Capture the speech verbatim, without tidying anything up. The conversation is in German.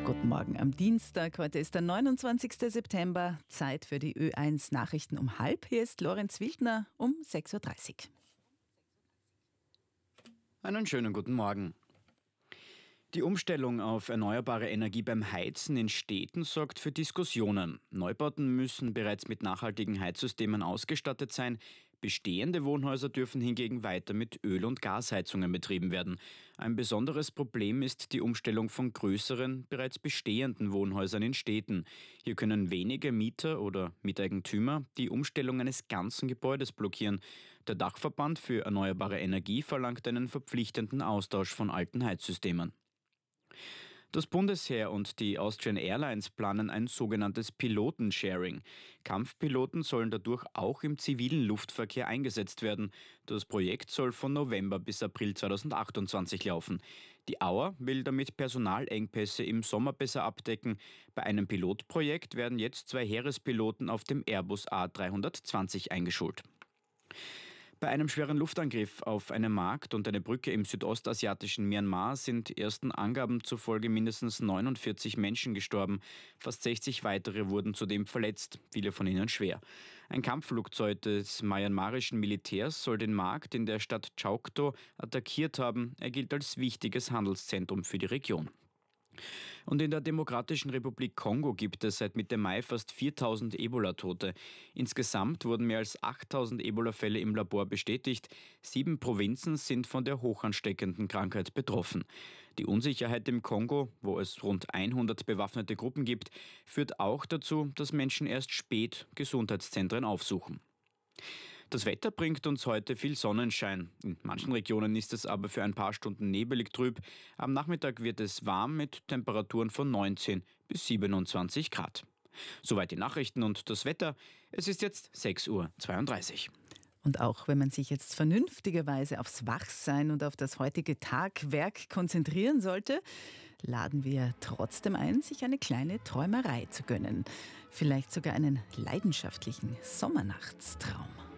Guten Morgen am Dienstag. Heute ist der neunundzwanzigster September. Zeit für die Ö eins Nachrichten um halb. Hier ist Lorenz Wildner um sechs Uhr dreißig. Einen schönen guten Morgen. Die Umstellung auf erneuerbare Energie beim Heizen in Städten sorgt für Diskussionen. Neubauten müssen bereits mit nachhaltigen Heizsystemen ausgestattet sein. Bestehende Wohnhäuser dürfen hingegen weiter mit Öl- und Gasheizungen betrieben werden. Ein besonderes Problem ist die Umstellung von größeren, bereits bestehenden Wohnhäusern in Städten. Hier können wenige Mieter oder Miteigentümer die Umstellung eines ganzen Gebäudes blockieren. Der Dachverband für erneuerbare Energie verlangt einen verpflichtenden Austausch von alten Heizsystemen. Das Bundesheer und die Austrian Airlines planen ein sogenanntes Pilotensharing. Kampfpiloten sollen dadurch auch im zivilen Luftverkehr eingesetzt werden. Das Projekt soll von November bis April zweitausendachtundzwanzig laufen. Die Auer will damit Personalengpässe im Sommer besser abdecken. Bei einem Pilotprojekt werden jetzt zwei Heerespiloten auf dem Airbus A dreihundertzwanzig eingeschult. Bei einem schweren Luftangriff auf einen Markt und eine Brücke im südostasiatischen Myanmar sind ersten Angaben zufolge mindestens neunundvierzig Menschen gestorben. Fast sechzig weitere wurden zudem verletzt, viele von ihnen schwer. Ein Kampfflugzeug des myanmarischen Militärs soll den Markt in der Stadt Chaokto attackiert haben. Er gilt als wichtiges Handelszentrum für die Region. Und in der Demokratischen Republik Kongo gibt es seit Mitte Mai fast viertausend Ebola-Tote. Insgesamt wurden mehr als achttausend Ebola-Fälle im Labor bestätigt. Sieben Provinzen sind von der hochansteckenden Krankheit betroffen. Die Unsicherheit im Kongo, wo es rund hundert bewaffnete Gruppen gibt, führt auch dazu, dass Menschen erst spät Gesundheitszentren aufsuchen. Das Wetter bringt uns heute viel Sonnenschein. In manchen Regionen ist es aber für ein paar Stunden nebelig trüb. Am Nachmittag wird es warm mit Temperaturen von neunzehn bis siebenundzwanzig Grad. Soweit die Nachrichten und das Wetter. Es ist jetzt sechs Uhr zweiunddreißig. Und auch wenn man sich jetzt vernünftigerweise aufs Wachsein und auf das heutige Tagwerk konzentrieren sollte, laden wir trotzdem ein, sich eine kleine Träumerei zu gönnen. Vielleicht sogar einen leidenschaftlichen Sommernachtstraum.